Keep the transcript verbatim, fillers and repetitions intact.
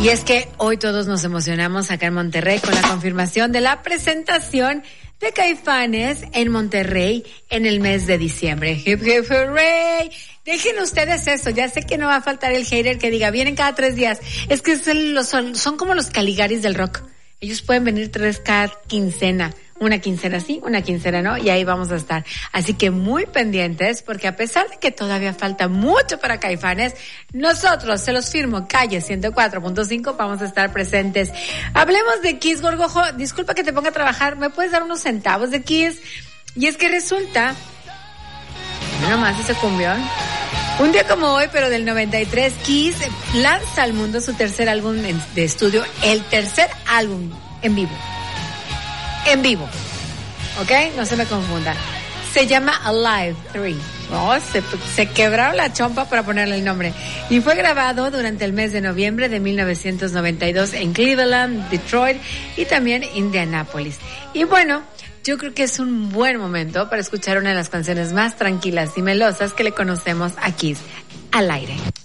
Y es que hoy todos nos emocionamos acá en Monterrey con la confirmación de la presentación de Caifanes en Monterrey en el mes de diciembre. Hip, hip, hooray. Dejen ustedes eso, ya sé que no va a faltar el hater que diga, vienen cada tres días. Es que son, son como los Caligaris del rock. Ellos pueden venir tres cada quincena. Una quincena sí, una quincena no, y ahí vamos a estar. Así que muy pendientes, porque a pesar de que todavía falta mucho para Caifanes, nosotros, se los firmo, Calle ciento cuatro punto cinco, vamos a estar presentes. Hablemos de Kiss, Gorgojo. Disculpa que te ponga a trabajar, ¿me puedes dar unos centavos de Kiss? Y es que resulta, no más ese cumbión. Un día como hoy, pero del noventa y tres, Kiss lanza al mundo su tercer álbum de estudio, el tercer álbum en vivo. En vivo, ¿ok? No se me confunda. Se llama Alive tres. Oh, se, se quebraron la chompa para ponerle el nombre. Y fue grabado durante el mes de noviembre de mil novecientos noventa y dos en Cleveland, Detroit y también Indianápolis. Y bueno, yo creo que es un buen momento para escuchar una de las canciones más tranquilas y melosas que le conocemos a Kiss, Al Aire.